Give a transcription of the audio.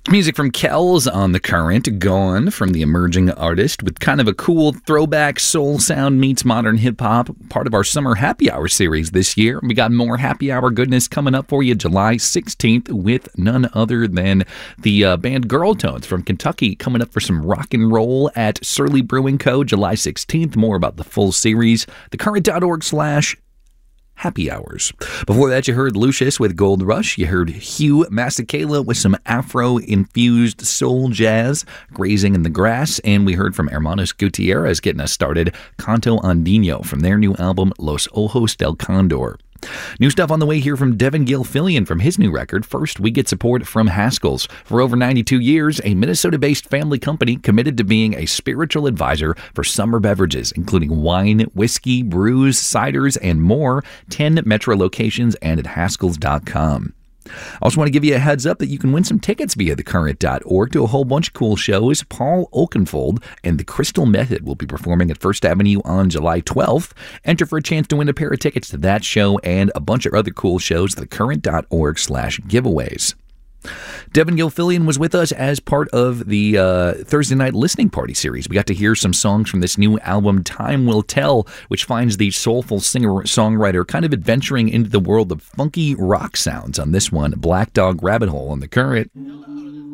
Music from Kells on The Current, Gone from the emerging artist with kind of a cool throwback soul sound meets modern hip-hop, part of our summer happy hour series this year. We got more happy hour goodness coming up for you July 16th with none other than the band Girl Tones from Kentucky coming up for some rock and roll at Surly Brewing Co. July 16th. More about the full series, thecurrent.org/happy hours. Before that, you heard Lucius with Gold Rush. You heard Hugh Masekela with some Afro-infused soul jazz, Grazing in the Grass. And we heard from Hermanos Gutierrez getting us started, Canto Andino from their new album, Los Ojos del Condor. New stuff on the way here from Devin Gilfillian from his new record. First, we get support from Haskell's. For over 92 years, a Minnesota-based family company committed to being a spiritual advisor for summer beverages, including wine, whiskey, brews, ciders, and more. 10 metro locations and at Haskells.com. I also want to give you a heads up that you can win some tickets via thecurrent.org to a whole bunch of cool shows. Paul Oakenfold and the Crystal Method will be performing at First Avenue on July 12th. Enter for a chance to win a pair of tickets to that show and a bunch of other cool shows at thecurrent.org/giveaways. Devin Gilfillian was with us as part of the Thursday Night Listening Party series. We got to hear some songs from this new album, Time Will Tell, which finds the soulful singer-songwriter kind of adventuring into the world of funky rock sounds on this one, Black Dog Rabbit Hole on The Current.